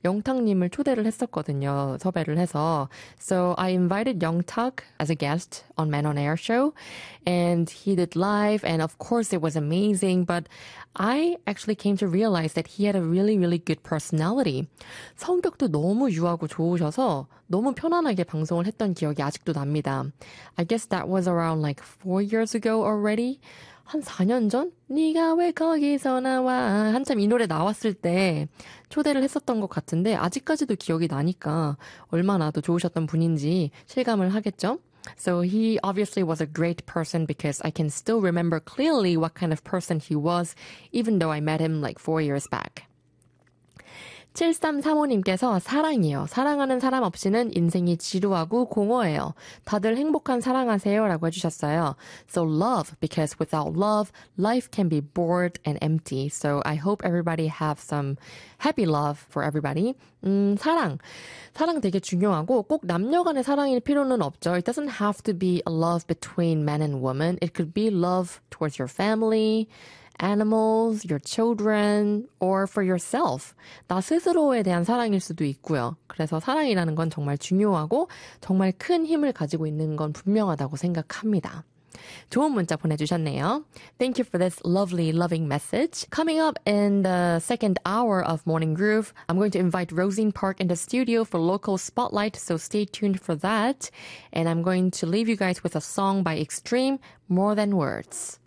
영탁님을 초대를 했었거든요. 섭외를 해서. So I invited 영탁 as a guest on Man on Air show. And he did live. And of course it was amazing. But I actually came to realize that he had a really, really good personality. 성격도 너무 유하고 좋으셔서 너무 편안하게 방송을 했던 기억이 아직도 납니다. I guess that was around like 4 years ago already. 한 4년 전? 네가 왜 거기서 나와? 한참 이 노래 나왔을 때 초대를 했었던 것 같은데 아직까지도 기억이 나니까 얼마나 더 좋으셨던 분인지 실감을 하겠죠? So he obviously was a great person because I can still remember clearly what kind of person he was even though I met him like 4 years back. 7335님께서 사랑이요. 사랑하는 사람 없이는 인생이 지루하고 공허해요. 다들 행복한 사랑하세요 라고 해주셨어요. So love, because without love, life can be bored and empty. So I hope everybody have some happy love for everybody. 사랑. 사랑 되게 중요하고 꼭 남녀 간의 사랑일 필요는 없죠. It doesn't have to be a love between man and woman. It could be love towards your family, animals, your children, or for yourself. 나 스스로에 대한 사랑일 수도 있고요. 그래서 사랑이라는 건 정말 중요하고 정말 큰 힘을 가지고 있는 건 분명하다고 생각합니다. 좋은 문자 보내주셨네요. Thank you for this lovely, loving message. Coming up in the second hour of Morning Groove, I'm going to invite Rosine Park in the studio for local spotlight, so stay tuned for that. And I'm going to leave you guys with a song by Extreme, More Than Words.